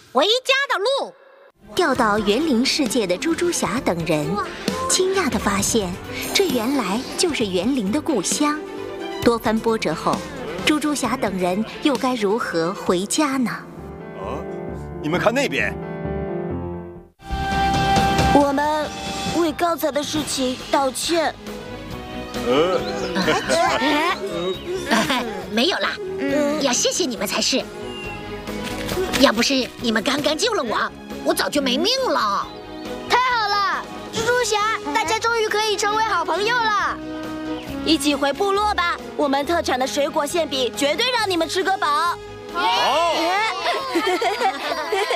回家的路。 掉到园林世界的猪猪侠等人惊讶地发现，这原来就是园林的故乡。多番波折后，猪猪侠等人又该如何回家呢？ 你们看那边， 我们为刚才的事情道歉。 没有啦，要谢谢你们才是。要不是你们刚刚救了我，我早就没命了。 太好了，猪猪侠，大家终于可以成为好朋友了。一起回部落吧，我们特产的水果馅饼绝对让你们吃个饱。 好。